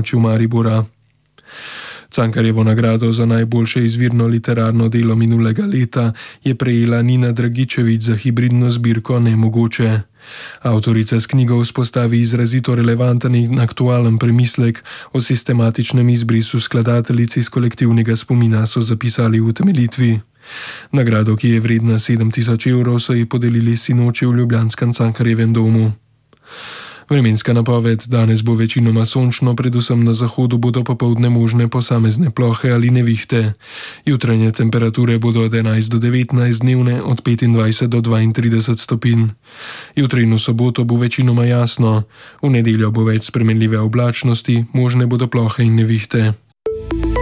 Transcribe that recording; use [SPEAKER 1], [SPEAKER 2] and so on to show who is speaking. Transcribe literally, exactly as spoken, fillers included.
[SPEAKER 1] območju Maribora. Cankarjevo nagrado za najboljše izvirno literarno delo minulega leta je prejela Nina Dragičević za hibridno zbirko Nemogoče. Avtorica s knjigo vzpostavi izrazito relevanten in aktualen premislek o sistematičnem izbrisu skladateljic iz kolektivnega spomina, so zapisali v utemeljitvi. Nagrado, ki je vredna sedem tisoč evrov, so ji podelili sinoči v ljubljanskem Cankarjevem domu. Vremenska napoved: danes bo večinoma sončno, predvsem na zahodu bodo popoldne možne posamezne plohe ali nevihte. Jutranje temperature bodo od enajst do devetnajst, dnevne od petindvajset do dvaintrideset stopinj. Jutri in v soboto bo večinoma jasno, v nedeljo bo več spremenljive oblačnosti, možne bodo plohe in nevihte.